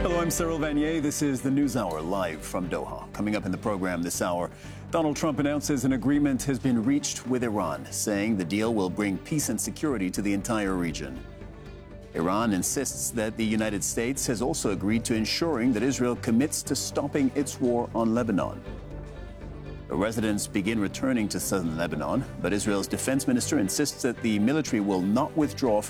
Hello, I'm Cyril Vanier. This is the NewsHour live from Doha. Coming up in the program this hour, Donald Trump announces an agreement has been reached with Iran, saying the deal will bring peace and security to the entire region. Iran insists that the United States has also agreed to ensuring that Israel commits to stopping its war on Lebanon. Residents begin returning to southern Lebanon, but Israel's defense minister insists that the military will not withdraw